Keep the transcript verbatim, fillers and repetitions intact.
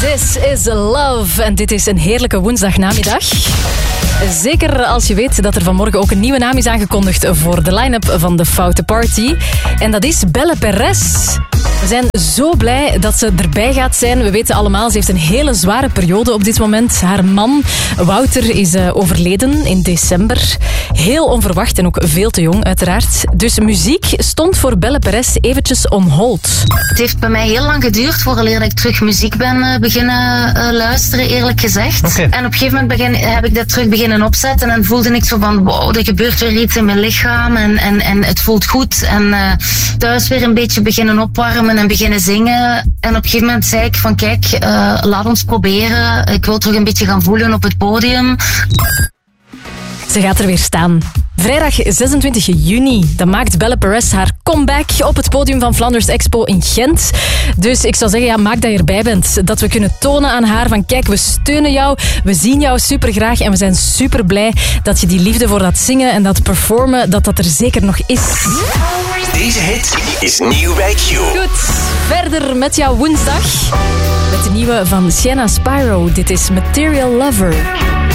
This is Love. En dit is een heerlijke woensdagnamiddag. Zeker als je weet dat er vanmorgen ook een nieuwe naam is aangekondigd voor de line-up van de Foute Party. En dat is Belle Perez. We zijn zo blij dat ze erbij gaat zijn. We weten allemaal, ze heeft een hele zware periode op dit moment. Haar man, Wouter, is uh, overleden in december. Heel onverwacht en ook veel te jong, uiteraard. Dus muziek stond voor Belle Perez eventjes on hold. Het heeft bij mij heel lang geduurd voordat ik terug muziek ben uh, beginnen uh, luisteren, eerlijk gezegd. Okay. En op een gegeven moment begin, heb ik dat terug beginnen opzetten en voelde ik zo van, wow, er gebeurt weer iets in mijn lichaam en, en, en het voelt goed. En uh, thuis weer een beetje beginnen opwarmen en beginnen zingen. En op een gegeven moment zei ik van, kijk, uh, laat ons proberen. Ik wil terug een beetje gaan voelen op het podium. Ze gaat er weer staan. Vrijdag zesentwintig juni, dan maakt Belle Perez haar comeback op het podium van Flanders Expo in Gent. Dus ik zou zeggen, ja, maak dat je erbij bent. Dat we kunnen tonen aan haar van, kijk, we steunen jou, we zien jou supergraag en we zijn super blij dat je die liefde voor dat zingen en dat performen, dat dat er zeker nog is. Deze hit is nieuw bij Q. Goed, verder met jouw woensdag. Met de nieuwe van Sienna Spyro. Dit is Material Lover.